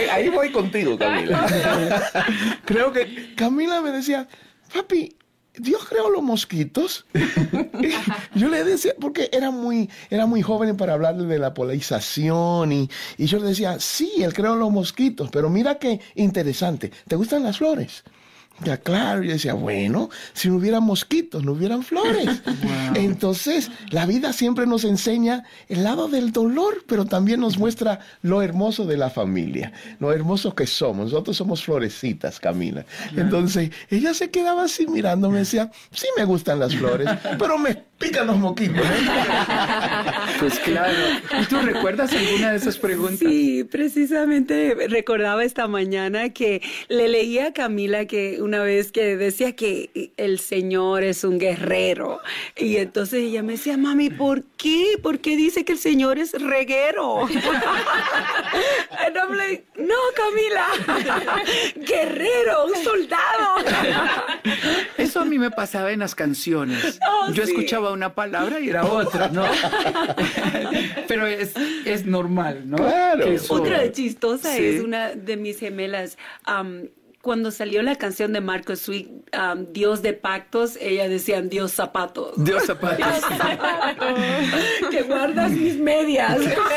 ahí voy contigo, Camila. Creo que Camila me decía, papi, ¿Dios creó los mosquitos? Yo le decía, porque era muy joven para hablarle de la polinización y yo le decía, sí, él creó los mosquitos, pero mira qué interesante, ¿te gustan las flores? Ya, claro, yo decía, bueno, si no hubiera mosquitos, no hubieran flores. Wow. Entonces, la vida siempre nos enseña el lado del dolor, pero también nos muestra lo hermoso de la familia, lo hermoso que somos. Nosotros somos florecitas, Camila. Entonces, ella se quedaba así mirándome, decía, sí me gustan las flores, pero me pican los moquitos, ¿eh? Pues claro. ¿Y tú recuerdas alguna de esas preguntas? Sí, precisamente recordaba esta mañana que le leía a Camila que una vez que decía que el Señor es un guerrero. Y entonces ella me decía, mami, ¿por qué? ¿Por qué dice que el Señor es reguero? And I'm like, no, Camila, guerrero, un soldado. Eso a mí me pasaba en las canciones. Yo escuchaba una palabra y era otra, ¿no? Pero es normal, ¿no? Claro. Otra chistosa es una de mis gemelas. Cuando salió la canción de Marco Sweet, Dios de pactos, ella decía Dios zapatos. Dios zapatos. Dios zapatos. Que guardas mis medias.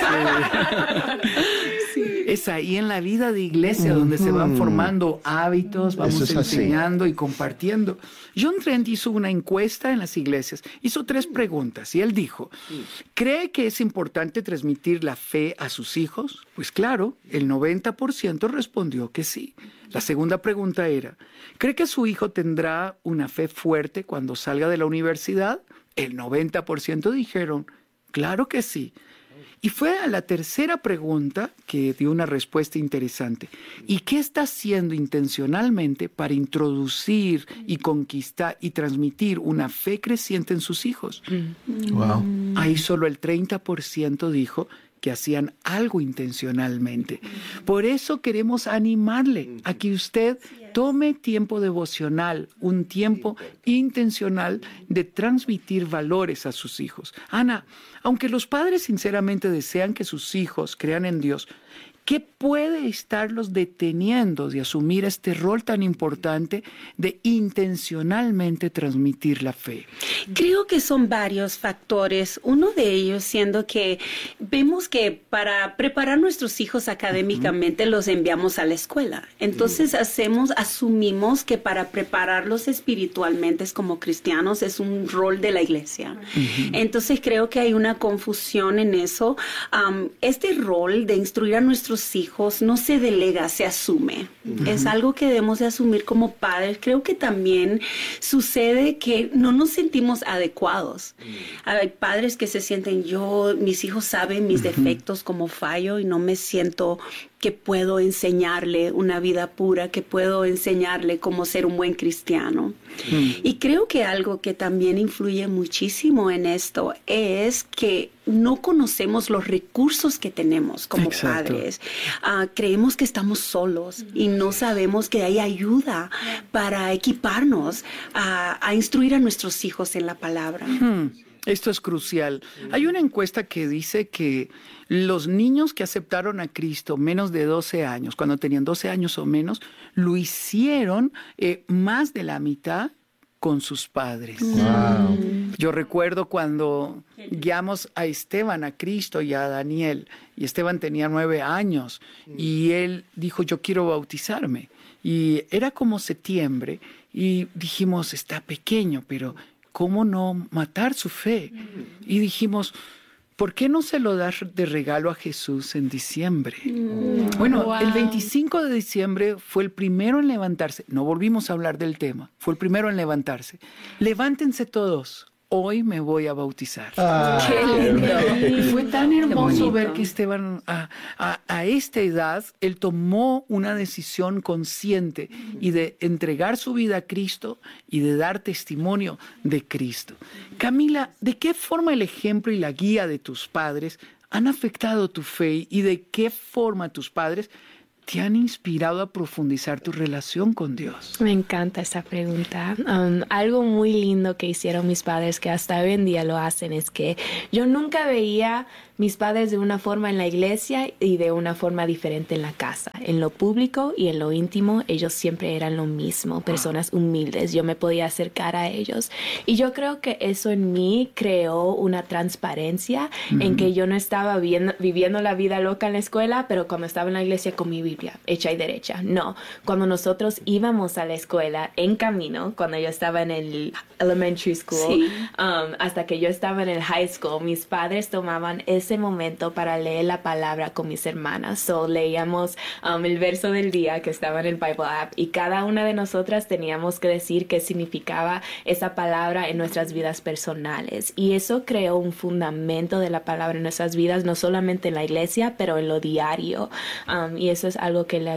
Sí. Es ahí en la vida de iglesia donde se van formando hábitos, vamos enseñando y compartiendo. John Trent hizo una encuesta en las iglesias, hizo 3 preguntas y él dijo, ¿cree que es importante transmitir la fe a sus hijos? Pues claro, el 90% respondió que sí. La segunda pregunta era, ¿cree que su hijo tendrá una fe fuerte cuando salga de la universidad? El 90% dijeron, claro que sí. Y fue a la tercera pregunta que dio una respuesta interesante. ¿Y qué está haciendo intencionalmente para introducir y conquistar y transmitir una fe creciente en sus hijos? Wow. Ahí solo el 30% dijo que hacían algo intencionalmente. Por eso queremos animarle a que usted tome tiempo devocional, un tiempo intencional de transmitir valores a sus hijos. Ana, aunque los padres sinceramente desean que sus hijos crean en Dios, ¿qué puede estarlos deteniendo de asumir este rol tan importante de intencionalmente transmitir la fe? Creo que son varios factores. Uno de ellos siendo que vemos que para preparar a nuestros hijos académicamente los enviamos a la escuela. Entonces asumimos que para prepararlos espiritualmente como cristianos es un rol de la iglesia. Entonces creo que hay una confusión en eso. Este rol de instruir a nuestros hijos no se delega, se asume. Es algo que debemos de asumir como padres. Creo que también sucede que no nos sentimos adecuados. Hay padres que se sienten, mis hijos saben mis defectos como fallo y no me siento que puedo enseñarle una vida pura, que puedo enseñarle cómo ser un buen cristiano. Y creo que algo que también influye muchísimo en esto es que no conocemos los recursos que tenemos como padres. Creemos que estamos solos y no sabemos que hay ayuda para equiparnos a instruir a nuestros hijos en la palabra. Esto es crucial. Hay una encuesta que dice que los niños que aceptaron a Cristo menos de 12 años, cuando tenían 12 años o menos, lo hicieron más de la mitad con sus padres. Wow. Yo recuerdo cuando guiamos a Esteban a Cristo y a Daniel, y Esteban tenía 9 años, y él dijo, yo quiero bautizarme. Y era como septiembre, y dijimos, está pequeño, pero ¿cómo no matar su fe? Y dijimos, ¿por qué no se lo das de regalo a Jesús en diciembre? Bueno, el 25 de diciembre fue el primero en levantarse. No volvimos a hablar del tema. Fue el primero en levantarse. Levántense todos. Hoy me voy a bautizar. ¡Qué lindo! Y fue tan hermoso ver que Esteban, a esta edad, él tomó una decisión consciente y de entregar su vida a Cristo y de dar testimonio de Cristo. Camila, ¿de qué forma el ejemplo y la guía de tus padres han afectado tu fe y de qué forma tus padres te han inspirado a profundizar tu relación con Dios? Me encanta esa pregunta. Algo muy lindo que hicieron mis padres, que hasta hoy en día lo hacen, es que yo nunca veía mis padres de una forma en la iglesia y de una forma diferente en la casa. En lo público y en lo íntimo, ellos siempre eran lo mismo, personas humildes. Yo me podía acercar a ellos. Y yo creo que eso en mí creó una transparencia en que yo no estaba viviendo la vida loca en la escuela, pero cuando estaba en la iglesia con mi Biblia, hecha y derecha. No, cuando nosotros íbamos a la escuela en camino, cuando yo estaba en el elementary school, hasta que yo estaba en el high school, mis padres tomaban ese momento para leer la palabra con mis hermanas. So, leíamos el verso del día que estaba en el Bible app y cada una de nosotras teníamos que decir qué significaba esa palabra en nuestras vidas personales. Y eso creó un fundamento de la palabra en nuestras vidas, no solamente en la iglesia, pero en lo diario. Y eso es algo que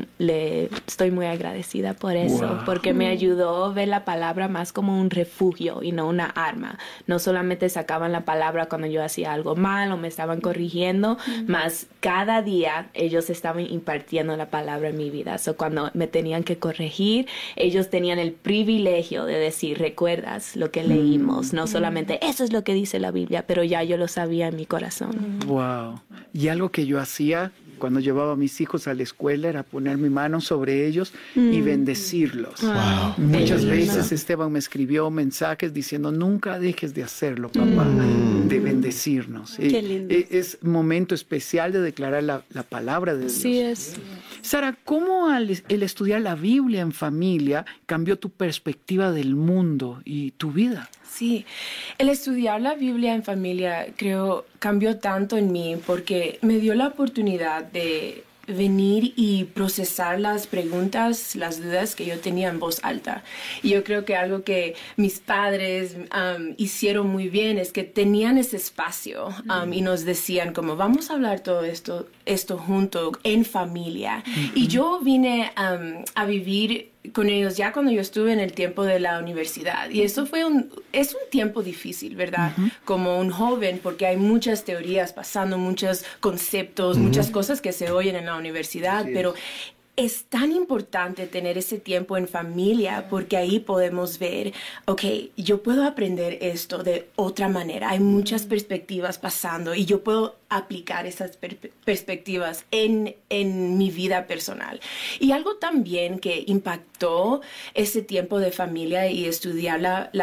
estoy muy agradecida por eso, porque me ayudó a ver la palabra más como un refugio y no una arma. No solamente sacaban la palabra cuando yo hacía algo mal o me estaban corrigiendo, más cada día ellos estaban impartiendo la palabra en mi vida. So, cuando me tenían que corregir, ellos tenían el privilegio de decir, ¿recuerdas lo que leímos? No solamente, eso es lo que dice la Biblia, pero ya yo lo sabía en mi corazón. Wow. Y algo que yo hacía cuando llevaba a mis hijos a la escuela era poner mi mano sobre ellos y bendecirlos. Wow. Muchas veces Esteban me escribió mensajes diciendo, nunca dejes de hacerlo, papá, de bendecirnos. Qué lindo. Es momento especial de declarar la palabra de Dios. Sí es. Sara, ¿cómo el estudiar la Biblia en familia cambió tu perspectiva del mundo y tu vida? Sí, el estudiar la Biblia en familia creo cambió tanto en mí porque me dio la oportunidad de venir y procesar las preguntas, las dudas que yo tenía en voz alta. Y yo creo que algo que mis padres hicieron muy bien es que tenían ese espacio y nos decían como vamos a hablar todo esto junto en familia. Y yo vine a vivir con ellos ya cuando yo estuve en el tiempo de la universidad. Y eso es un tiempo difícil, ¿verdad? Como un joven, porque hay muchas teorías pasando, muchos conceptos, muchas cosas que se oyen en la universidad, pero es tan importante tener ese tiempo en familia porque ahí podemos ver, ok, yo puedo aprender esto de otra manera. Hay muchas perspectivas pasando y yo puedo aplicar esas perspectivas en mi vida personal. Y algo también que impactó ese tiempo de familia y estudiar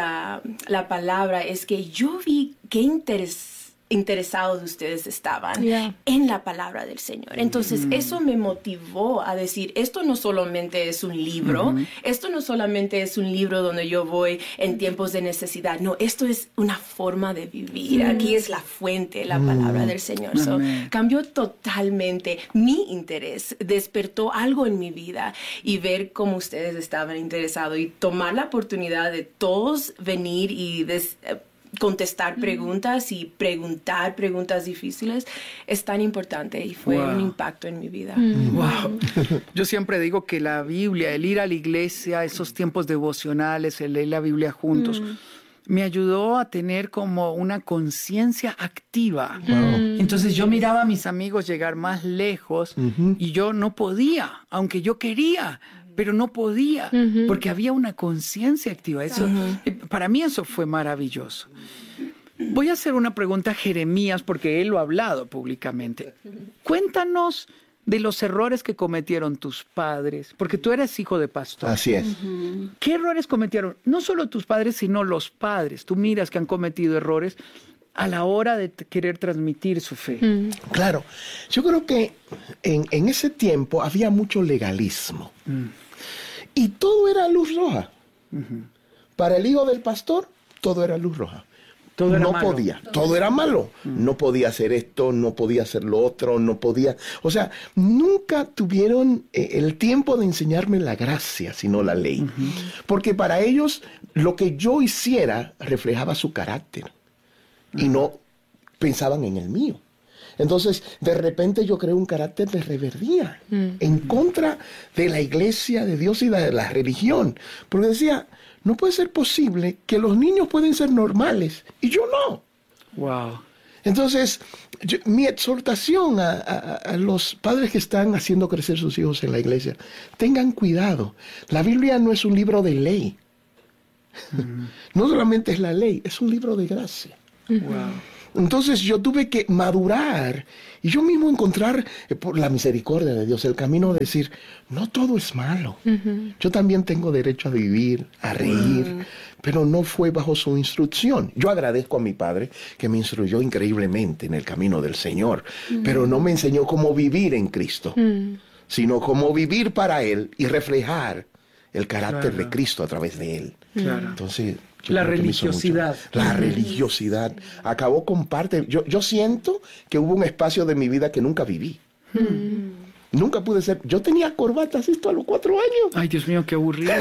la palabra es que yo vi qué interesados ustedes estaban en la palabra del Señor. Entonces, eso me motivó a decir, esto no solamente es un libro, esto no solamente es un libro donde yo voy en tiempos de necesidad, no, esto es una forma de vivir. Aquí es la fuente, la palabra del Señor. So, cambió totalmente mi interés, despertó algo en mi vida y ver cómo ustedes estaban interesados y tomar la oportunidad de todos venir y contestar preguntas y preguntar preguntas difíciles es tan importante y fue un impacto en mi vida. Wow. Yo siempre digo que la Biblia, el ir a la iglesia, esos tiempos devocionales, el leer la Biblia juntos, me ayudó a tener como una conciencia activa. Entonces yo miraba a mis amigos llegar más lejos y yo no podía, aunque yo quería, pero no podía, porque había una conciencia activa. Eso, para mí eso fue maravilloso. Voy a hacer una pregunta a Jeremías, porque él lo ha hablado públicamente. Cuéntanos de los errores que cometieron tus padres, porque tú eres hijo de pastor. Así es. ¿Qué errores cometieron? No solo tus padres, sino los padres. Tú miras que han cometido errores a la hora de querer transmitir su fe. Claro. Yo creo que en ese tiempo había mucho legalismo. Y todo era luz roja. Para el hijo del pastor, todo era luz roja. Todo era no malo. podía, todo era malo. No podía hacer esto, no podía hacer lo otro, no podía. O sea, nunca tuvieron el tiempo de enseñarme la gracia, sino la ley. Porque para ellos, lo que yo hiciera reflejaba su carácter. Y no pensaban en el mío. Entonces, de repente yo creo un carácter de rebeldía en contra de la iglesia, de Dios y de la religión. Porque decía, no puede ser posible que los niños pueden ser normales y yo no. Wow. Entonces, mi exhortación a los padres que están haciendo crecer sus hijos en la iglesia, tengan cuidado. La Biblia no es un libro de ley. No solamente es la ley, es un libro de gracia. Entonces yo tuve que madurar y yo mismo encontrar, por la misericordia de Dios, el camino de decir, no todo es malo. Yo también tengo derecho a vivir, a reír, pero no fue bajo su instrucción. Yo agradezco a mi padre que me instruyó increíblemente en el camino del Señor, pero no me enseñó cómo vivir en Cristo, sino cómo vivir para Él y reflejar el carácter de Cristo a través de Él. Entonces, la religiosidad. La religiosidad acabó con parte. Yo siento que hubo un espacio de mi vida que nunca viví. Nunca pude ser. Yo tenía corbatas esto a los 4 años. Ay, Dios mío, qué aburrido.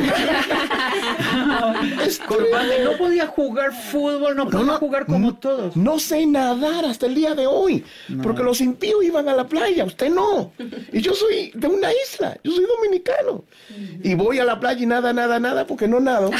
Corbata, y no podía jugar fútbol, no podía jugar como todos. No sé nadar hasta el día de hoy, porque los impíos iban a la playa, usted no. Y yo soy de una isla, yo soy dominicano. Y voy a la playa y nada, porque no nado.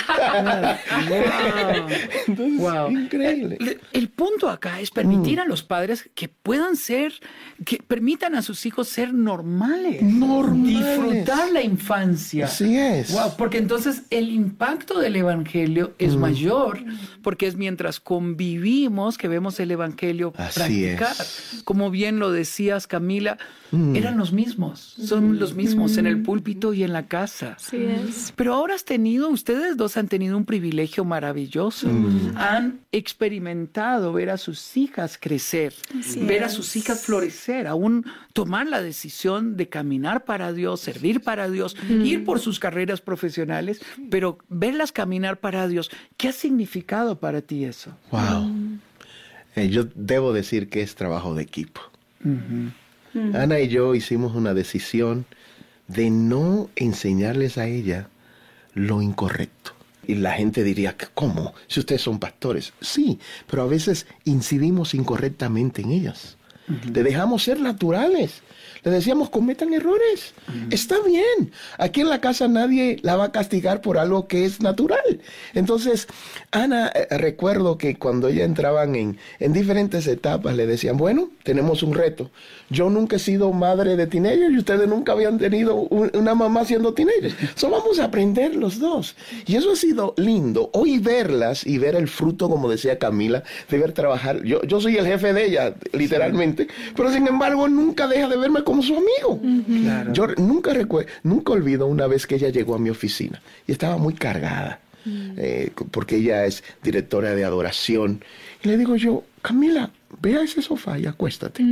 Entonces, increíble. El punto acá es permitir a los padres que puedan ser, que permitan a sus hijos ser normales. Disfrutar la infancia. Así es. Wow, porque entonces el impacto del evangelio es mayor, porque es mientras convivimos que vemos el evangelio practicar. Como bien lo decías, Camila, eran los mismos, son los mismos en el púlpito y en la casa. Así es. Pero ahora ustedes dos han tenido un privilegio maravilloso. Han experimentado ver a sus hijas crecer, ver a sus hijas florecer, aún tomar la decisión de caminar para Dios, servir para Dios, ir por sus carreras profesionales, pero verlas caminar para Dios. ¿Qué ha significado para ti eso? Wow. Yo debo decir que es trabajo de equipo. Ana y yo hicimos una decisión de no enseñarles a ella lo incorrecto. Y la gente diría, ¿cómo? Si ustedes son pastores. Sí, pero a veces incidimos incorrectamente en ellas. Le dejamos ser naturales. Le decíamos, cometan errores. Está bien. Aquí en la casa nadie la va a castigar por algo que es natural. Entonces, Ana, recuerdo que cuando ella entraban en diferentes etapas, le decían, bueno, tenemos un reto. Yo nunca he sido madre de teenagers y ustedes nunca habían tenido una mamá siendo teenagers. Vamos a aprender los dos. Y eso ha sido lindo. Hoy verlas y ver el fruto, como decía Camila, de ver trabajar. Yo soy el jefe de ella, literalmente. Pero sin embargo, nunca deja de verme como su amigo. Claro. Yo nunca olvido una vez que ella llegó a mi oficina y estaba muy cargada, porque ella es directora de adoración. Y le digo yo, Camila, ve a ese sofá y acuéstate.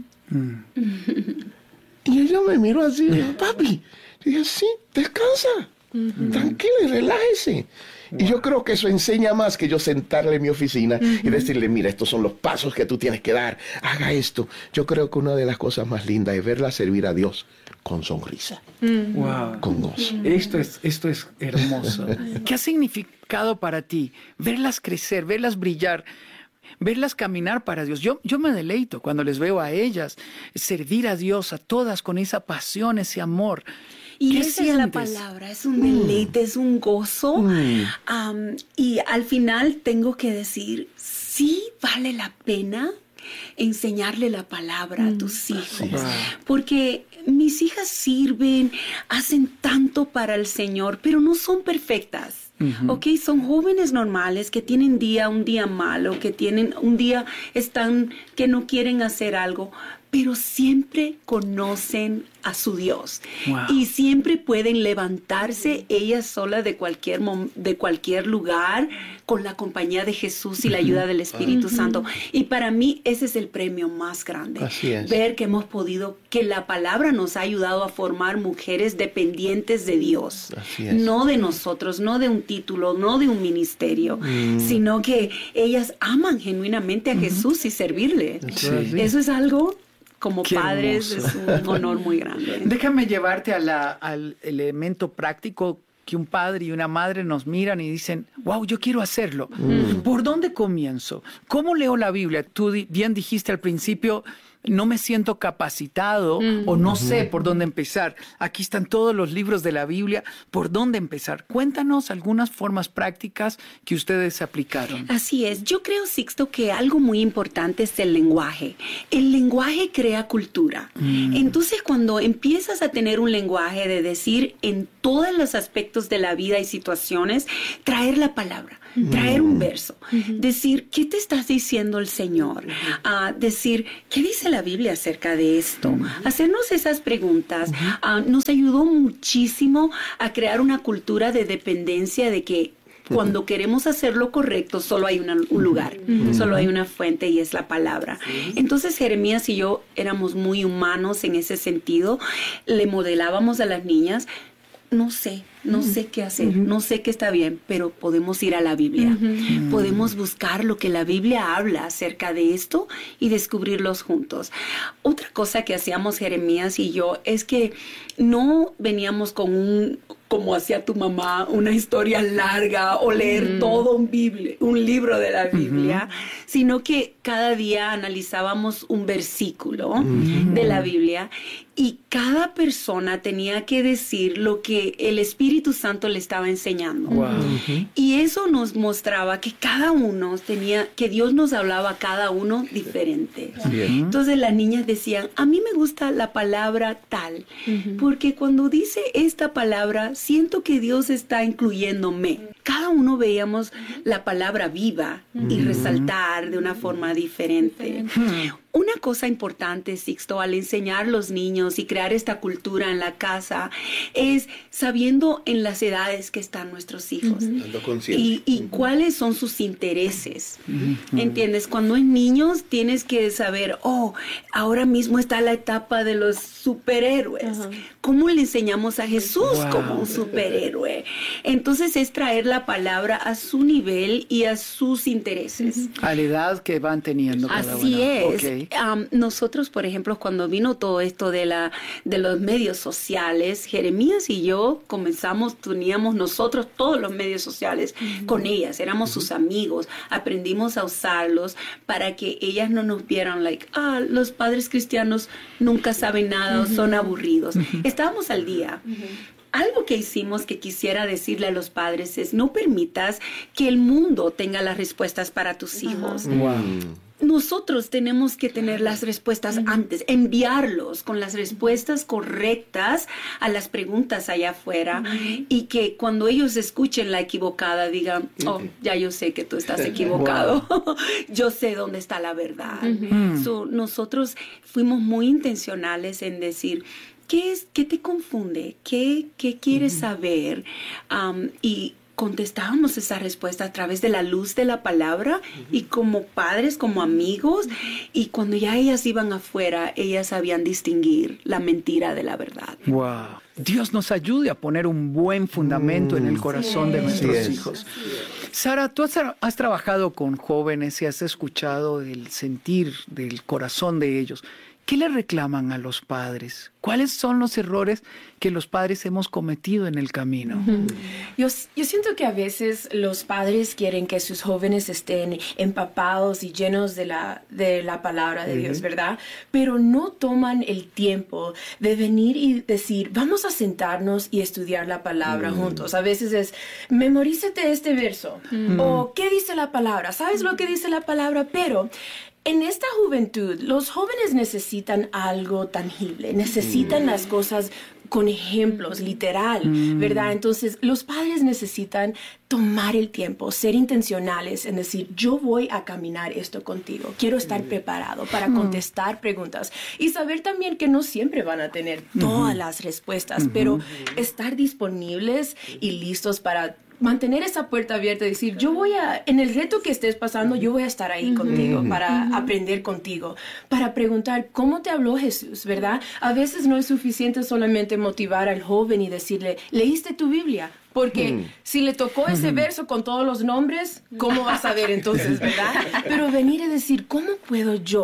Y ella me miró así, y dijo, papi. Y dije, sí, descansa, tranquila y relájese. Y yo creo que eso enseña más que yo sentarle en mi oficina y decirle, mira, estos son los pasos que tú tienes que dar, haga esto. Yo creo que una de las cosas más lindas es verla servir a Dios con sonrisa, con gozo. Esto es hermoso. ¿Qué ha significado para ti verlas crecer, verlas brillar, verlas caminar para Dios? Yo me deleito cuando les veo a ellas servir a Dios, a todas con esa pasión, ese amor. Y esa es la palabra, es un deleite, es un gozo. Y al final tengo que decir, sí vale la pena enseñarle la palabra a tus hijos. Porque mis hijas sirven, hacen tanto para el Señor, pero no son perfectas. Son jóvenes normales que tienen un día malo, que tienen un día que no quieren hacer algo, pero siempre conocen a su Dios. Y siempre pueden levantarse ellas solas de cualquier lugar con la compañía de Jesús y la ayuda del Espíritu Santo. Y para mí ese es el premio más grande. Ver que que la palabra nos ha ayudado a formar mujeres dependientes de Dios. No de nosotros, no de un título, no de un ministerio, sino que ellas aman genuinamente a Jesús y servirle. Eso es algo... Como padres es un honor muy grande. Déjame llevarte al elemento práctico que un padre y una madre nos miran y dicen, wow, yo quiero hacerlo. ¿Por dónde comienzo? ¿Cómo leo la Biblia? Tú bien dijiste al principio, no me siento capacitado o no sé por dónde empezar. Aquí están todos los libros de la Biblia. ¿Por dónde empezar? Cuéntanos algunas formas prácticas que ustedes aplicaron. Así es. Yo creo, Sixto, que algo muy importante es el lenguaje. El lenguaje crea cultura. Entonces, cuando empiezas a tener un lenguaje de decir en todos los aspectos de la vida y situaciones, traer la palabra, traer un verso, decir, ¿qué te estás diciendo el Señor? Decir, ¿qué dice la Biblia acerca de esto? Hacernos esas preguntas nos ayudó muchísimo a crear una cultura de dependencia de que cuando queremos hacer lo correcto, solo hay un lugar, solo hay una fuente y es la palabra. Entonces Jeremías y yo éramos muy humanos en ese sentido. Le modelábamos a las niñas, no sé qué hacer, no sé qué está bien, pero podemos ir a la Biblia. Podemos buscar lo que la Biblia habla acerca de esto y descubrirlos juntos. Otra cosa que hacíamos Jeremías y yo es que no veníamos con como hacía tu mamá, una historia larga o leer todo un libro de la Biblia, sino que cada día analizábamos un versículo de la Biblia y cada persona tenía que decir lo que el Espíritu Santo le estaba enseñando. Y eso nos mostraba que cada uno que Dios nos hablaba a cada uno diferente. Entonces las niñas decían, a mí me gusta la palabra tal, porque cuando dice esta palabra, siento que Dios está incluyéndome. Cada uno veíamos la palabra viva y resaltar de una forma diferente. Una cosa importante, Sixto, al enseñar a los niños y crear esta cultura en la casa es sabiendo en las edades que están nuestros hijos y cuáles son sus intereses. ¿Entiendes? Cuando hay niños tienes que saber, ahora mismo está la etapa de los superhéroes. ¿Cómo le enseñamos a Jesús como un superhéroe? Entonces es traer la palabra a su nivel y a sus intereses. A la edad que van teniendo cada uno. Así es. Nosotros, por ejemplo, cuando vino todo esto de los medios sociales, Jeremías y yo teníamos nosotros todos los medios sociales con ellas, éramos sus amigos, aprendimos a usarlos para que ellas no nos vieran los padres cristianos nunca saben nada o son aburridos. Estábamos al día. Algo que hicimos que quisiera decirle a los padres es no permitas que el mundo tenga las respuestas para tus hijos. Nosotros tenemos que tener las respuestas antes, enviarlos con las respuestas correctas a las preguntas allá afuera y que cuando ellos escuchen la equivocada digan, ya yo sé que tú estás equivocado, yo sé dónde está la verdad. Nosotros fuimos muy intencionales en decir, ¿qué te confunde? ¿Qué quieres saber? Y contestábamos esa respuesta a través de la luz de la palabra y como padres, como amigos, y cuando ya ellas iban afuera, ellas sabían distinguir la mentira de la verdad. Wow. Dios nos ayude a poner un buen fundamento en el corazón de nuestros hijos. Sara, tú has trabajado con jóvenes y has escuchado el sentir del corazón de ellos. ¿Qué le reclaman a los padres? ¿Cuáles son los errores que los padres hemos cometido en el camino? Yo siento que a veces los padres quieren que sus jóvenes estén empapados y llenos de la palabra de Dios, ¿verdad? Pero no toman el tiempo de venir y decir, vamos a sentarnos y estudiar la palabra juntos. A veces es, memorízate este verso. O, ¿qué dice la palabra? ¿Sabes lo que dice la palabra? Pero en esta juventud, los jóvenes necesitan algo tangible, necesitan las cosas con ejemplos, literal, ¿verdad? Entonces, los padres necesitan tomar el tiempo, ser intencionales en decir, yo voy a caminar esto contigo, quiero estar preparado para contestar preguntas y saber también que no siempre van a tener todas las respuestas, pero estar disponibles y listos para mantener esa puerta abierta y decir, en el reto que estés pasando, yo voy a estar ahí contigo para aprender contigo, para preguntar cómo te habló Jesús, ¿verdad? A veces no es suficiente solamente motivar al joven y decirle, ¿leíste tu Biblia? Porque si le tocó ese verso con todos los nombres, ¿cómo vas a ver entonces, verdad? Pero venir y decir, ¿cómo puedo yo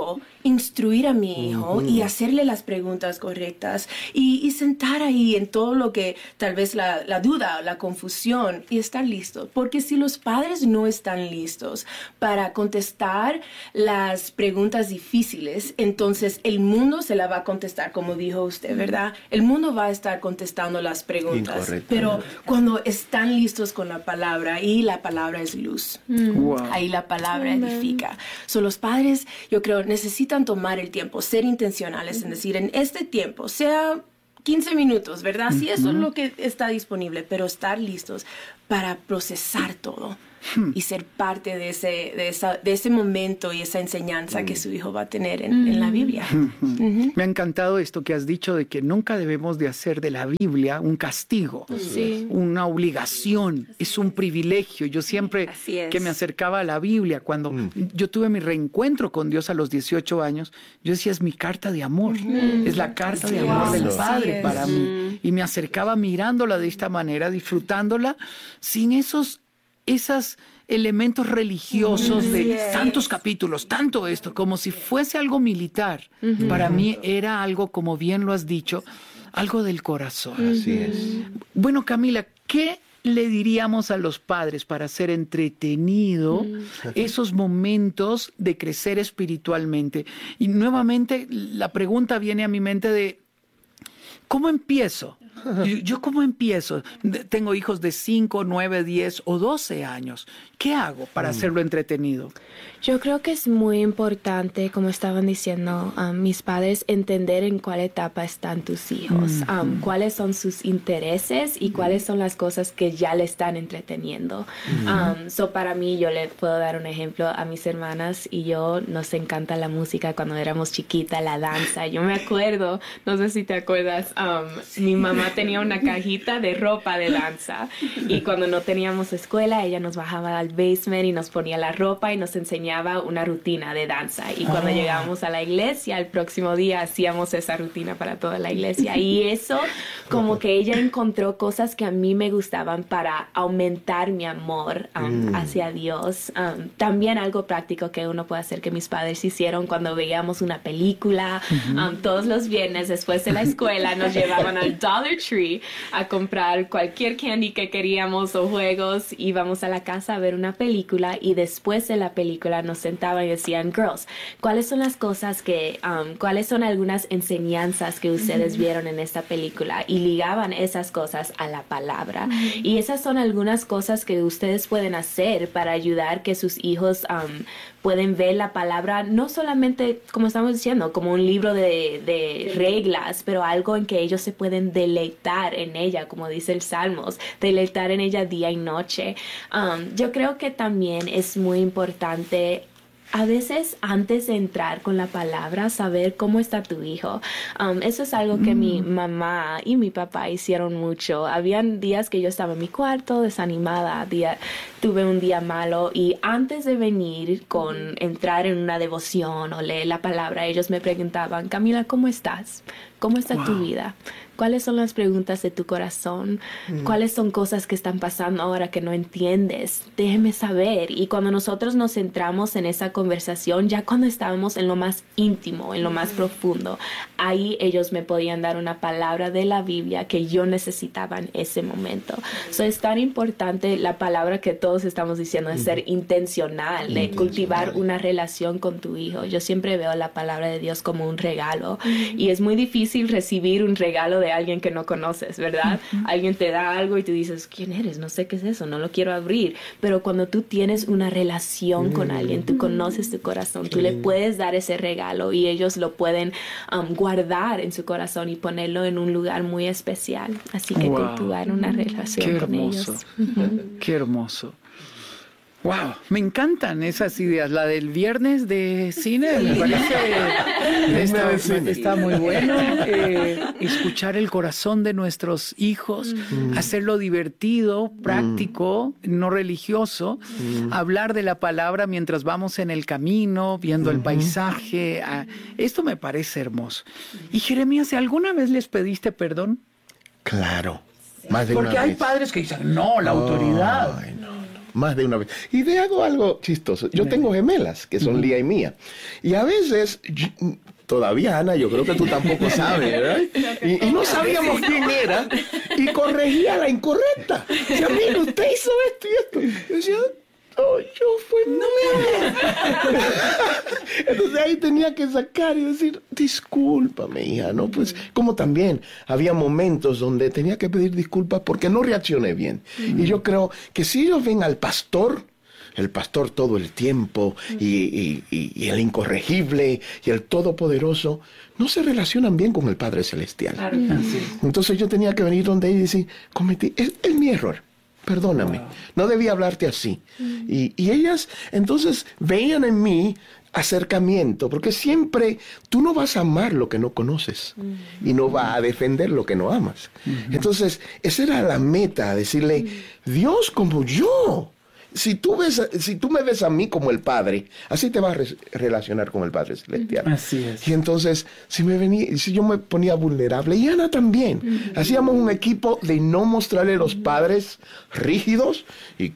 instruir a mi hijo y hacerle las preguntas correctas y sentar ahí en todo lo que tal vez la duda, la confusión y estar listos. Porque si los padres no están listos para contestar las preguntas difíciles, entonces el mundo se la va a contestar, como dijo usted, ¿verdad? El mundo va a estar contestando las preguntas. Pero cuando están listos con la palabra, y la palabra es luz, ahí la palabra edifica. Los padres, yo creo, necesitan tomar el tiempo, ser intencionales en decir, en este tiempo, sea 15 minutos, ¿verdad? Sí, eso es lo que está disponible, pero estar listos para procesar todo y ser parte de ese momento y esa enseñanza que su hijo va a tener en la Biblia. Me ha encantado esto que has dicho de que nunca debemos de hacer de la Biblia un castigo, una obligación, es un privilegio. Yo siempre que me acercaba a la Biblia, cuando yo tuve mi reencuentro con Dios a los 18 años, yo decía, es mi carta de amor, es la carta de amor del Padre para mí. Y me acercaba mirándola de esta manera, disfrutándola, sin esos elementos religiosos de tantos capítulos, tanto esto, como si fuese algo militar. Para mí era algo, como bien lo has dicho, algo del corazón. Así es. Bueno, Camila, ¿qué le diríamos a los padres para hacer entretenido esos momentos de crecer espiritualmente? Y nuevamente la pregunta viene a mi mente de, ¿cómo empiezo? ¿Yo cómo empiezo? Tengo hijos de 5, 9, 10 o 12 años. ¿Qué hago para hacerlo entretenido? Yo creo que es muy importante, como estaban diciendo mis padres, entender en cuál etapa están tus hijos, cuáles son sus intereses y cuáles son las cosas que ya le están entreteniendo. Para mí, yo le puedo dar un ejemplo a mis hermanas y yo, nos encanta la música cuando éramos chiquitas, la danza. Yo me acuerdo, no sé si te acuerdas, mi mamá tenía una cajita de ropa de danza y cuando no teníamos escuela, ella nos bajaba al basement y nos ponía la ropa y nos enseñaba una rutina de danza. Y cuando llegábamos a la iglesia, el próximo día hacíamos esa rutina para toda la iglesia. Y eso, como que ella encontró cosas que a mí me gustaban para aumentar mi amor hacia Dios. También algo práctico que uno puede hacer, que mis padres hicieron cuando veíamos una película. Todos los viernes, después de la escuela, nos llevaban al Dollar Tree a comprar cualquier candy que queríamos o juegos. Íbamos a la casa a ver una película y después de la película nos sentaban y decían, girls, ¿cuáles son las cosas que, cuáles son algunas enseñanzas que ustedes vieron en esta película? Y ligaban esas cosas a la palabra. Y esas son algunas cosas que ustedes pueden hacer para ayudar que sus hijos pueden ver la palabra, no solamente, como estamos diciendo, como un libro de reglas, pero algo en que ellos se pueden deleitar en ella, como dice el Salmos, deleitar en ella día y noche. Yo creo que también es muy importante, a veces antes de entrar con la palabra, saber cómo está tu hijo. Eso es algo que mi mamá y mi papá hicieron mucho. Habían días que yo estaba en mi cuarto desanimada, tuve un día malo y antes de venir entrar en una devoción o leer la palabra, ellos me preguntaban, Camila, ¿cómo estás? ¿Cómo está tu vida? ¿Cuáles son las preguntas de tu corazón? ¿Cuáles son cosas que están pasando ahora que no entiendes? Déjeme saber. Y cuando nosotros nos centramos en esa conversación, ya cuando estábamos en lo más íntimo, en lo más profundo, ahí ellos me podían dar una palabra de la Biblia que yo necesitaba en ese momento. Es tan importante la palabra que todos estamos diciendo, de ser intencional, de cultivar una relación con tu hijo. Yo siempre veo la palabra de Dios como un regalo y es muy difícil recibir un regalo de alguien que no conoces, ¿verdad? Alguien te da algo y tú dices, ¿quién eres? No sé qué es eso, no lo quiero abrir. Pero cuando tú tienes una relación con alguien, tú conoces tu corazón, tú le puedes dar ese regalo y ellos lo pueden guardar en su corazón y ponerlo en un lugar muy especial. Así que cultivar una relación con ellos. Qué hermoso. Wow, me encantan esas ideas. La del viernes de cine me parece está muy bueno. Escuchar el corazón de nuestros hijos, hacerlo divertido, práctico, no religioso, hablar de la palabra mientras vamos en el camino, viendo el paisaje. Esto me parece hermoso. Y Jeremías, ¿alguna vez les pediste perdón? Claro, más de Porque una hay vez. padres que dicen, no, la autoridad. Ay, no. más de una vez. Y te hago algo chistoso. Yo tengo gemelas, que son Lía y Mía. Y a veces, todavía, Ana, yo creo que tú tampoco sabes, ¿verdad? Y no sabíamos quién era. Y corregía la incorrecta. Decía, mira, usted hizo esto y esto. Yo decía, oh, yo fui mal. Entonces ahí tenía que sacar y decir, discúlpame, hija, ¿no? Pues como también había momentos donde tenía que pedir disculpas porque no reaccioné bien. Y yo creo que si ellos ven al pastor, el pastor todo el tiempo y el incorregible y el todopoderoso, no se relacionan bien con el Padre Celestial. Claro. Entonces yo tenía que venir donde él y decir, es mi error. Perdóname, no debía hablarte así. Y ellas entonces veían en mí acercamiento, porque siempre tú no vas a amar lo que no conoces y no vas a defender lo que no amas. Entonces, esa era la meta, decirle, Dios como yo. Si tú me ves a mí como el Padre, así te vas a relacionar con el Padre Celestial. Así es. Y entonces, si yo me ponía vulnerable, y Ana también, hacíamos un equipo de no mostrarle a los padres rígidos, y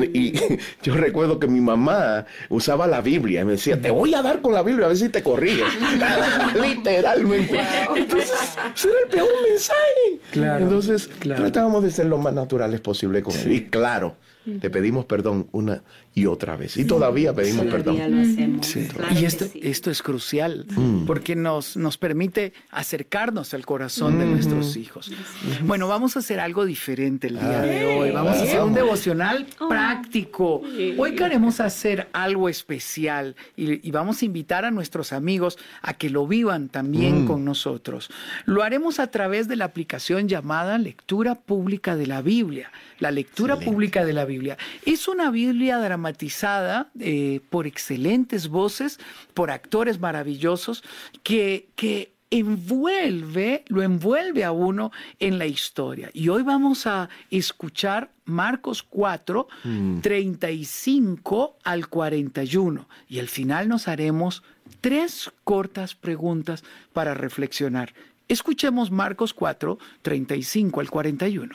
yo recuerdo que mi mamá usaba la Biblia, y me decía, te voy a dar con la Biblia a ver si te corriges. Literalmente. Entonces, ese era el peor mensaje. Claro, entonces, tratábamos de ser lo más naturales posible con él. Y claro, le pedimos perdón una y otra vez. Y todavía pedimos perdón. Lo hacemos. Sí. Claro Y que esto es crucial, porque nos permite acercarnos al corazón de nuestros hijos. Bueno, vamos a hacer algo diferente el día de hoy. Vamos a hacer un devocional práctico. Hoy queremos hacer algo especial y vamos a invitar a nuestros amigos a que lo vivan también con nosotros. Lo haremos a través de la aplicación llamada Lectura Pública de la Biblia. La lectura pública de la Biblia es una Biblia dramatizada por excelentes voces, por actores maravillosos que lo envuelve a uno en la historia. Y hoy vamos a escuchar Marcos 4, 35 al 41. Y al final nos haremos 3 cortas preguntas para reflexionar. Escuchemos Marcos 4, 35 al 41.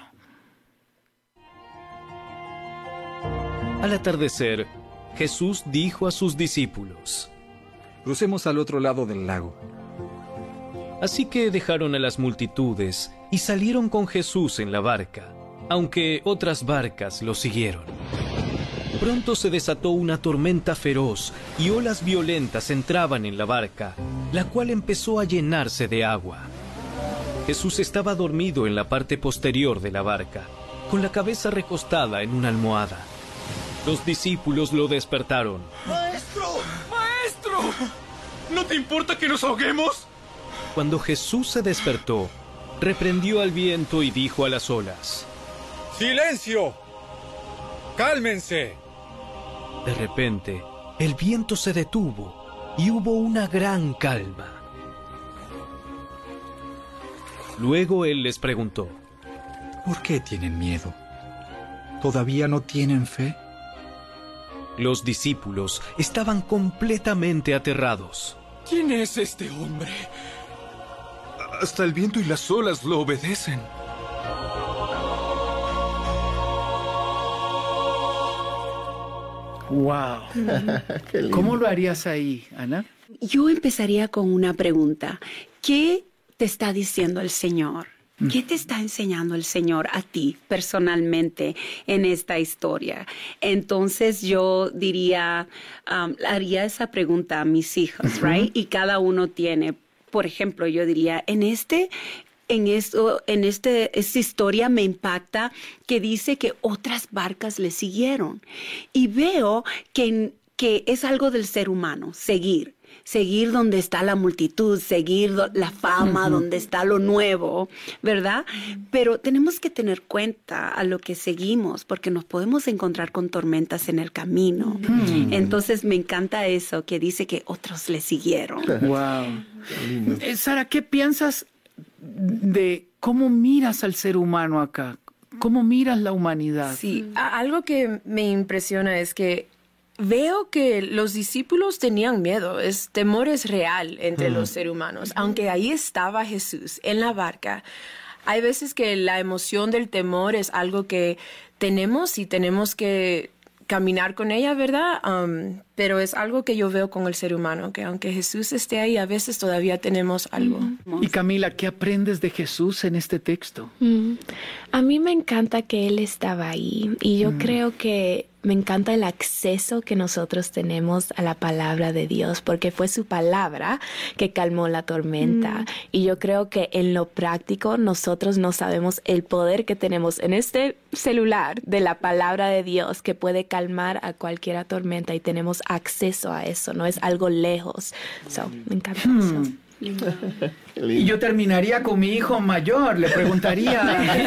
Al atardecer, Jesús dijo a sus discípulos: Crucemos al otro lado del lago. Así que dejaron a las multitudes y salieron con Jesús en la barca, aunque otras barcas lo siguieron. Pronto se desató una tormenta feroz y olas violentas entraban en la barca, la cual empezó a llenarse de agua. Jesús estaba dormido en la parte posterior de la barca, con la cabeza recostada en una almohada. Los discípulos lo despertaron. ¡Maestro! ¡Maestro! ¿No te importa que nos ahoguemos? Cuando Jesús se despertó, reprendió al viento y dijo a las olas: ¡Silencio! ¡Cálmense! De repente, el viento se detuvo y hubo una gran calma. Luego él les preguntó: ¿Por qué tienen miedo? ¿Todavía no tienen fe? Los discípulos estaban completamente aterrados. ¿Quién es este hombre? Hasta el viento y las olas lo obedecen. ¡Wow! ¿Cómo lo harías ahí, Ana? Yo empezaría con una pregunta. ¿Qué te está diciendo el Señor? ¿Qué te está enseñando el Señor a ti personalmente en esta historia? Entonces yo diría, haría esa pregunta a mis hijos, right? Y cada uno tiene, por ejemplo, yo diría, esta historia me impacta que dice que otras barcas le siguieron. Y veo que es algo del ser humano, seguir donde está la multitud, seguir la fama, donde está lo nuevo, ¿verdad? Pero tenemos que tener cuenta a lo que seguimos, porque nos podemos encontrar con tormentas en el camino. Entonces me encanta eso, que dice que otros le siguieron. ¡Wow! Sara, ¿qué piensas de cómo miras al ser humano acá? ¿Cómo miras la humanidad? Sí, algo que me impresiona es que veo que los discípulos tenían miedo, temor es real entre los seres humanos. Aunque ahí estaba Jesús en la barca, hay veces que la emoción del temor es algo que tenemos y tenemos que caminar con ella, ¿verdad? Pero es algo que yo veo con el ser humano, que aunque Jesús esté ahí, a veces todavía tenemos algo. Y Camila, ¿qué aprendes de Jesús en este texto? A mí me encanta que Él estaba ahí y yo creo que me encanta el acceso que nosotros tenemos a la palabra de Dios, porque fue su palabra que calmó la tormenta. Y yo creo que en lo práctico nosotros no sabemos el poder que tenemos en este celular de la palabra de Dios que puede calmar a cualquier tormenta y tenemos acceso a eso, no es algo lejos. Me encanta eso. Y yo terminaría con mi hijo mayor, le preguntaría,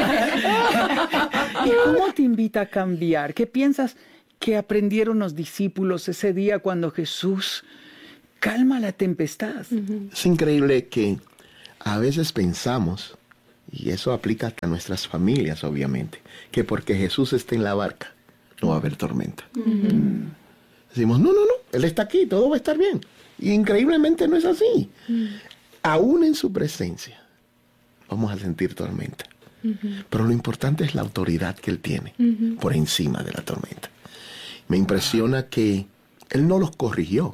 ¿y cómo te invita a cambiar? ¿Qué piensas que aprendieron los discípulos ese día cuando Jesús calma la tempestad? Es increíble que a veces pensamos, y eso aplica hasta a nuestras familias obviamente, que porque Jesús está en la barca no va a haber tormenta. Decimos, no, Él está aquí, todo va a estar bien. Y increíblemente no es así. Aún en su presencia vamos a sentir tormenta. Pero lo importante es la autoridad que Él tiene por encima de la tormenta. Me impresiona que Él no los corrigió.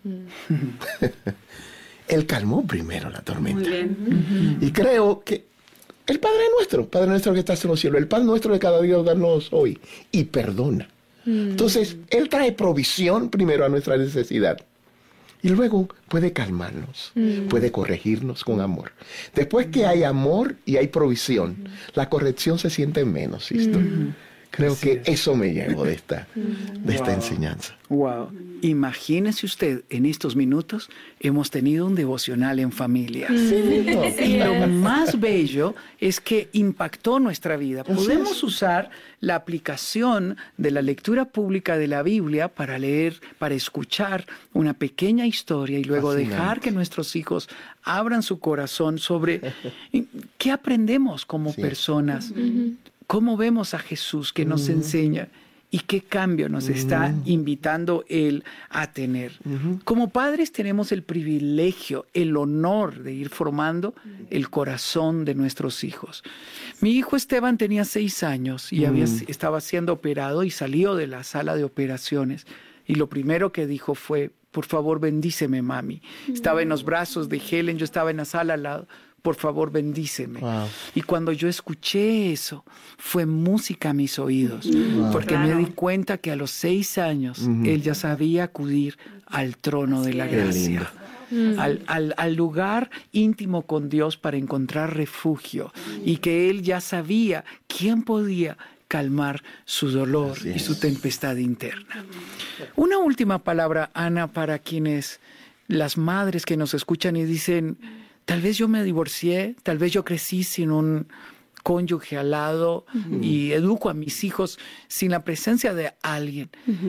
Él calmó primero la tormenta. Muy bien. Y creo que el Padre nuestro que estás en los cielos, el pan nuestro de cada día danos hoy, y perdona. Entonces, Él trae provisión primero a nuestra necesidad. Y luego puede calmarnos, puede corregirnos con amor. Después que hay amor y hay provisión, la corrección se siente menos, ¿visto? Creo que eso me llevo de esta enseñanza. Wow. Imagínese usted, en estos minutos hemos tenido un devocional en familia. Y lo más bello es que impactó nuestra vida. Podemos usar la aplicación de la lectura pública de la Biblia para leer, para escuchar una pequeña historia y luego dejar que nuestros hijos abran su corazón sobre qué aprendemos como personas. ¿Cómo vemos a Jesús que nos enseña y qué cambio nos está invitando Él a tener? Como padres tenemos el privilegio, el honor de ir formando el corazón de nuestros hijos. Mi hijo Esteban tenía 6 años y estaba siendo operado y salió de la sala de operaciones. Y lo primero que dijo fue, por favor, bendíceme, mami. Estaba en los brazos de Helen, yo estaba en la sala al lado. Por favor, bendíceme. Wow. Y cuando yo escuché eso, fue música a mis oídos, porque me di cuenta que a los 6 años él ya sabía acudir al trono de la gracia, al lugar íntimo con Dios para encontrar refugio, y que él ya sabía quién podía calmar su dolor y su tempestad interna. Una última palabra, Ana, para quienes, las madres que nos escuchan y dicen, tal vez yo me divorcié, tal vez yo crecí sin un cónyuge al lado y educo a mis hijos sin la presencia de alguien.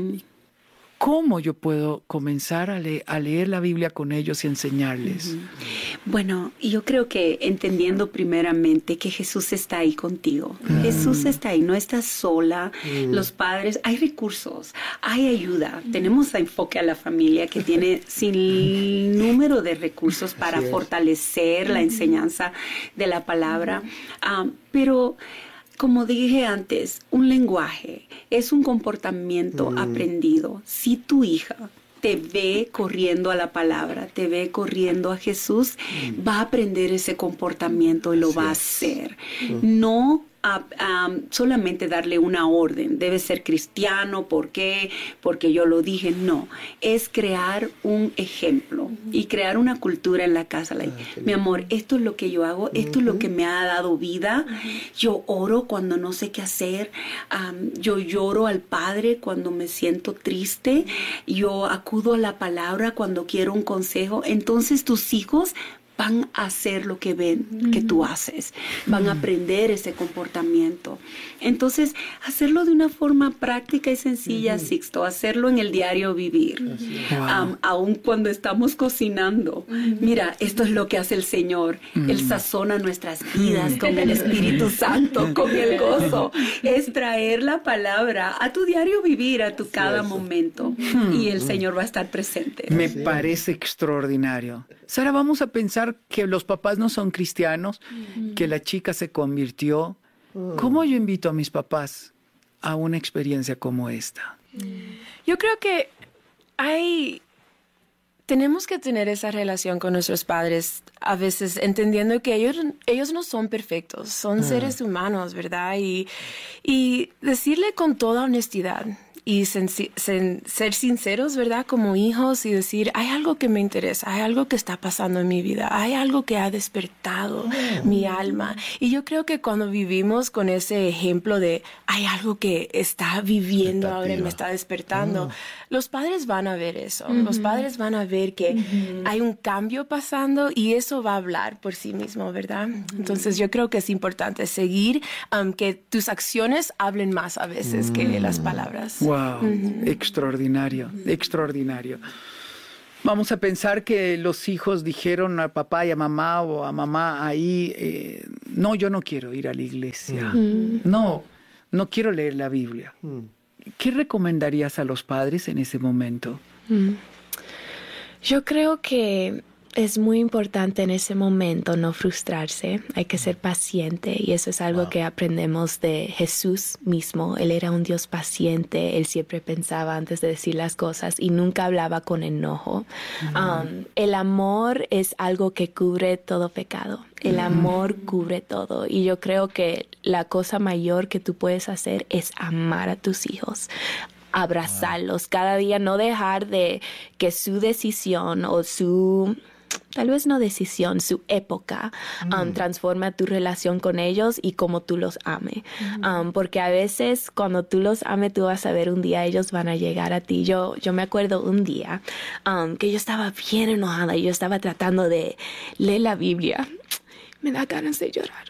¿Cómo yo puedo comenzar a leer la Biblia con ellos y enseñarles? Bueno, yo creo que entendiendo primeramente que Jesús está ahí contigo. Jesús está ahí, no estás sola. Los padres, hay recursos, hay ayuda. Tenemos a Enfoque a la Familia que tiene sin número de recursos para fortalecer la enseñanza de la palabra. Pero como dije antes, un lenguaje es un comportamiento aprendido. Si tu hija te ve corriendo a la palabra, te ve corriendo a Jesús, va a aprender ese comportamiento y lo va a hacer. No solamente darle una orden, debe ser cristiano, ¿por qué? Porque yo lo dije, no, es crear un ejemplo y crear una cultura en la casa. Mi amor, esto es lo que yo hago, esto es lo que me ha dado vida, yo oro cuando no sé qué hacer, yo lloro al Padre cuando me siento triste, yo acudo a la palabra cuando quiero un consejo. Entonces tus hijos van a hacer lo que ven que tú haces, van a aprender ese comportamiento. Entonces, hacerlo de una forma práctica y sencilla, Sixto, hacerlo en el diario vivir, aun cuando estamos cocinando. Mira, esto es lo que hace el Señor, Él sazona nuestras vidas con el Espíritu Santo, con el gozo. Es traer la palabra a tu diario vivir, a tu cada momento, y el Señor va a estar presente. Me parece extraordinario. Sara, vamos a pensar que los papás no son cristianos, que la chica se convirtió. ¿Cómo yo invito a mis papás a una experiencia como esta? Yo creo que tenemos que tener esa relación con nuestros padres, a veces entendiendo que ellos no son perfectos, son seres humanos, ¿verdad? Y decirle con toda honestidad y ser sinceros, ¿verdad? Como hijos, y decir, hay algo que me interesa, hay algo que está pasando en mi vida, hay algo que ha despertado mi alma. Y yo creo que cuando vivimos con ese ejemplo de hay algo que está viviendo ahora y me está despertando, los padres van a ver eso. Los padres van a ver que hay un cambio pasando y eso va a hablar por sí mismo, ¿verdad? Entonces yo creo que es importante seguir, que tus acciones hablen más a veces que las palabras. Wow, extraordinario, extraordinario. Vamos a pensar que los hijos dijeron a papá y a mamá o a mamá ahí, no, yo no quiero ir a la iglesia, no quiero leer la Biblia. ¿Qué recomendarías a los padres en ese momento? Yo creo que es muy importante en ese momento no frustrarse, hay que ser paciente, y eso es algo que aprendemos de Jesús mismo. Él era un Dios paciente, él siempre pensaba antes de decir las cosas y nunca hablaba con enojo. El amor es algo que cubre todo pecado, el amor cubre todo, y yo creo que la cosa mayor que tú puedes hacer es amar a tus hijos. Abrazarlos cada día, no dejar de que su decisión o tal vez no decisión, su época transforma tu relación con ellos y cómo tú los ames. Porque a veces cuando tú los ames, tú vas a ver un día ellos van a llegar a ti. Yo me acuerdo un día que yo estaba bien enojada y yo estaba tratando de leer la Biblia. Me da ganas de llorar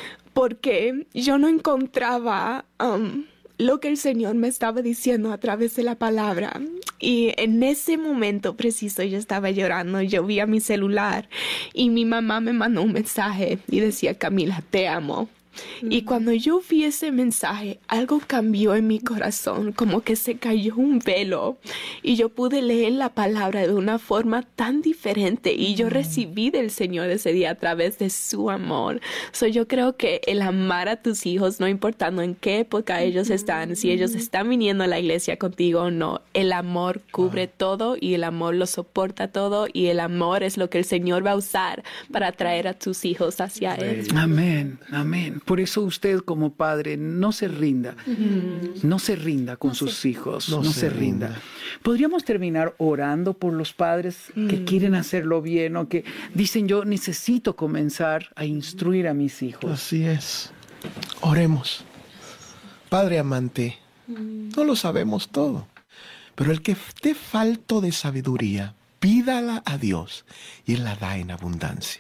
porque yo no encontraba lo que el Señor me estaba diciendo a través de la palabra. Y en ese momento preciso yo estaba llorando, yo vi a mi celular y mi mamá me mandó un mensaje y decía, Camila, te amo. Y cuando yo vi ese mensaje, algo cambió en mi corazón, como que se cayó un velo y yo pude leer la palabra de una forma tan diferente y yo recibí del Señor ese día a través de su amor. Yo creo que el amar a tus hijos, no importando en qué época ellos están, si ellos están viniendo a la iglesia contigo o no, el amor cubre todo y el amor lo soporta todo y el amor es lo que el Señor va a usar para traer a tus hijos hacia Él. Amén, amén. Por eso usted como padre no se rinda, no se rinda con sus hijos, no se rinda. ¿Podríamos terminar orando por los padres que quieren hacerlo bien o que dicen yo necesito comenzar a instruir a mis hijos? Así es. Oremos. Padre amante, no lo sabemos todo, pero el que esté falto de sabiduría, pídala a Dios y Él la da en abundancia.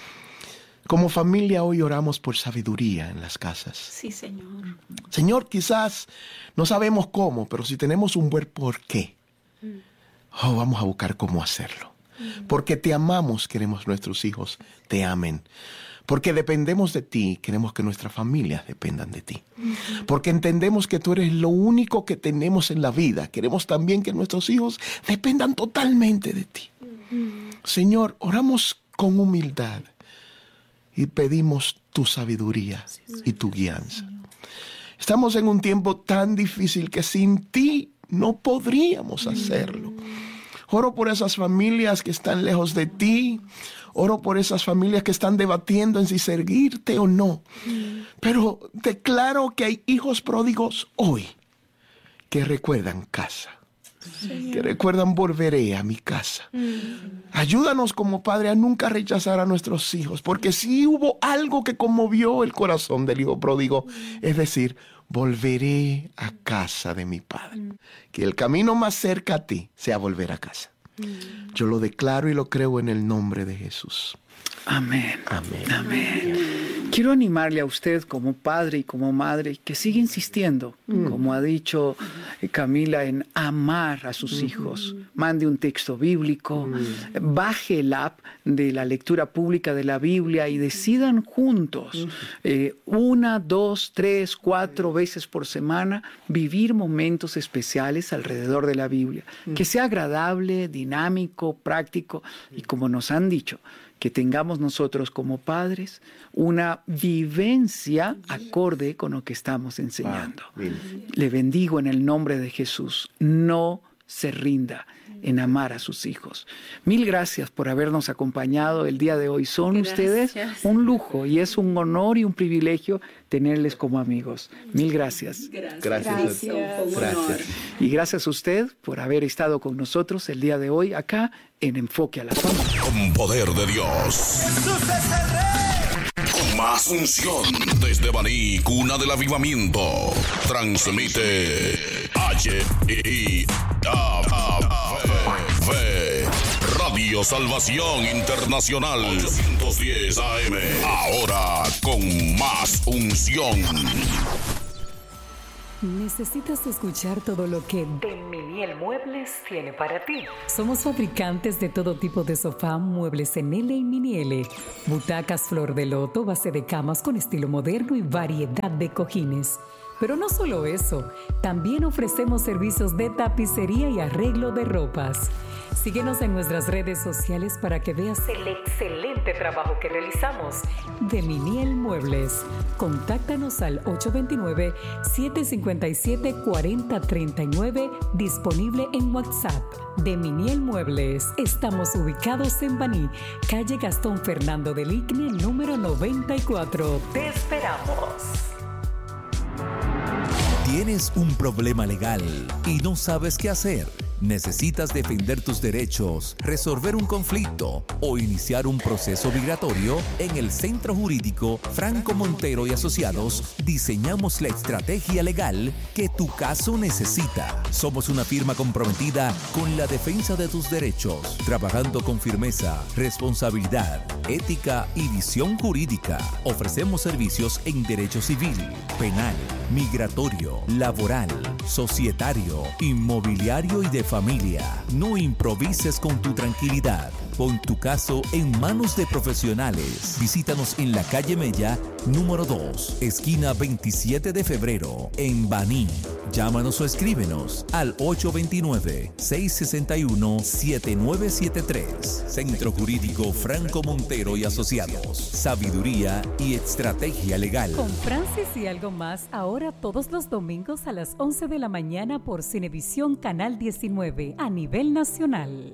Como familia hoy oramos por sabiduría en las casas. Sí, Señor. Señor, quizás no sabemos cómo, pero si tenemos un buen porqué, vamos a buscar cómo hacerlo. Porque te amamos, queremos nuestros hijos te amen. Porque dependemos de ti, queremos que nuestras familias dependan de ti. Porque entendemos que tú eres lo único que tenemos en la vida. Queremos también que nuestros hijos dependan totalmente de ti. Señor, oramos con humildad. Y pedimos tu sabiduría y tu guianza. Estamos en un tiempo tan difícil que sin ti no podríamos hacerlo. Oro por esas familias que están lejos de ti. Oro por esas familias que están debatiendo en si seguirte o no. Pero declaro que hay hijos pródigos hoy que recuerdan casa. Señor. Que recuerdan volveré a mi casa. Ayúdanos como padre a nunca rechazar a nuestros hijos, porque si hubo algo que conmovió el corazón del hijo pródigo, es decir, volveré a casa de mi padre. Que el camino más cerca a ti sea volver a casa. Yo lo declaro y lo creo en el nombre de Jesús. Amén. Amén. Amén. Quiero animarle a usted como padre y como madre que siga insistiendo, como ha dicho Camila, en amar a sus hijos. Mande un texto bíblico, baje el app de la lectura pública de la Biblia y decidan juntos 1, 2, 3, 4 veces por semana vivir momentos especiales alrededor de la Biblia. Que sea agradable, dinámico, práctico y como nos han dicho, que tengamos nosotros como padres una vivencia acorde con lo que estamos enseñando. Le bendigo en el nombre de Jesús. No se rinda en amar a sus hijos. Mil gracias por habernos acompañado el día de hoy. Son ustedes un lujo y es un honor y un privilegio tenerles como amigos. Mil gracias. Gracias. Y gracias a usted por haber estado con nosotros el día de hoy acá en Enfoque a la Familia. Con poder de Dios. ¡Jesús es el Rey! Con más unción desde Baní, cuna del avivamiento. Transmite Radio Salvación Internacional 810 AM. Ahora con más unción. ¿Necesitas escuchar todo lo que De Miniel Muebles tiene para ti? Somos fabricantes de todo tipo de sofá, muebles en L y mini L, butacas flor de loto, base de camas con estilo moderno y variedad de cojines. Pero no solo eso, también ofrecemos servicios de tapicería y arreglo de ropas. Síguenos en nuestras redes sociales para que veas el excelente trabajo que realizamos. De Miniel Muebles. Contáctanos al 829-757-4039, disponible en WhatsApp. De Miniel Muebles. Estamos ubicados en Baní, calle Gastón Fernando del Igne, número 94. ¡Te esperamos! ¿Tienes un problema legal y no sabes qué hacer? ¿Necesitas defender tus derechos, resolver un conflicto o iniciar un proceso migratorio? En el Centro Jurídico Franco Montero y Asociados diseñamos la estrategia legal que tu caso necesita. Somos una firma comprometida con la defensa de tus derechos, trabajando con firmeza, responsabilidad, ética y visión jurídica. Ofrecemos servicios en derecho civil, penal, migratorio, laboral, societario, inmobiliario y de familia. No improvises con tu tranquilidad. Pon tu caso en manos de profesionales. Visítanos en la calle Mella, número 2, esquina 27 de febrero, en Baní. Llámanos o escríbenos al 829-661-7973. Centro Jurídico Franco Montero y Asociados. Sabiduría y estrategia legal. Con Francis y algo más, ahora todos los domingos a las 11 de la mañana por Cinevisión Canal 19 a nivel nacional.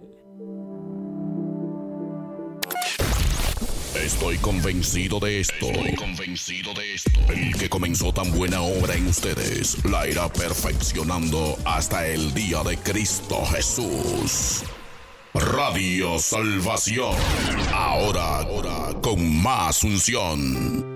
Estoy convencido de esto. El que comenzó tan buena obra en ustedes la irá perfeccionando hasta el día de Cristo Jesús. Radio Salvación. Ahora con más unción.